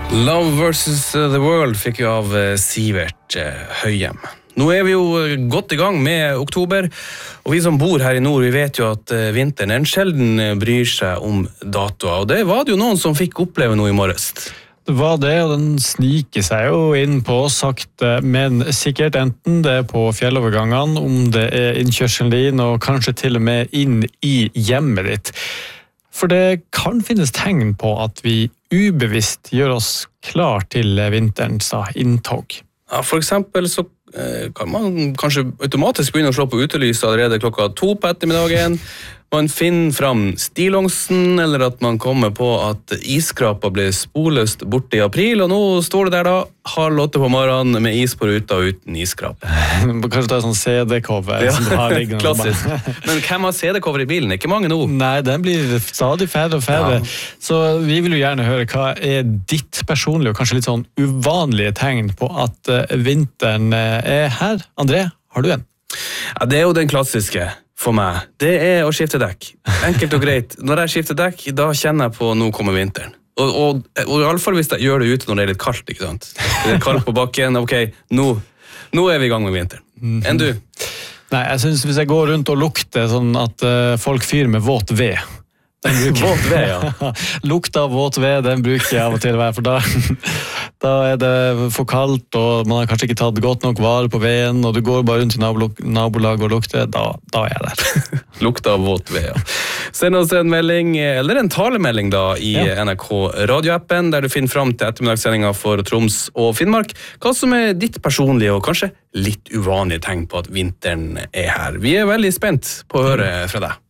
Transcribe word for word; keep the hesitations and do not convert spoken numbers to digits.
Love versus the World fikk vi av Sivert Høyem. Nå er vi jo godt i gang med oktober, og vi som bor her i nord, vi vet jo at vinteren en sjelden bryr seg om datoer, og det var det jo noen som fikk oppleve noe i morges. Det var det, og den sniker seg jo inn på sakte, men sikkert enten det er på fjellovergangene, om det er innkjørselen din, og kanskje til og med inn i hjemmet ditt. For det kan finnes tegn på at vi ubevisst gjør oss klar til vinterens inntog. Ja, for eksempel så eh, kan man kanskje automatisk begynne å slå på utelyset allerede klokka to på ettermiddagen. Man finner fram stillongsen, eller at man kommer på at isskrapa ble spoløst borte i april, og nå står det der da, halv åtte på morgenen med is på ruta uten isskrap. Kanskje det er sånn C D-cover ja, som du har liggende. Klassisk. Men hvem har C D-cover i bilen? Ikke mange nå. Nei, den blir stadig færre og færre. Ja. Så vi vil jo gjerne høre hva er ditt personlige og kanskje litt sånn uvanlige tegn på at vinteren er her. André, har du en? Ja, det er jo den klassiske. For meg, det er å skifte dekk. Enkelt og greit. Når jeg skifter dekk, da kjenner jeg på nå kommer vinteren. Og, og, og i alle fall hvis jeg gjør det ute når det er litt kaldt, ikke sant? Det er kaldt på bakken, ok, nå, nå er vi i gang med vinteren. Enn du? Nei, jeg synes hvis jeg går rundt og lukter sånn at uh, folk fyrer med våt ved. Våt ved, ja. Lukt av våt ved, den bruker jeg av og til, for da, da er det for kaldt, og man har kanskje ikke tatt godt nok vare på veden, og du går bare rundt i nabolag og lukter, da, da er jeg der. Lukt av våt ved, ja. Send oss en melding, eller en talemelding da, i ja. N R K radioappen, der du finner fram til ettermiddagssendinga for Troms og Finnmark, hva som er ditt personlige og kanskje litt uvanlige tegn på at vinteren er her. Vi er veldig spent på å høre fra deg.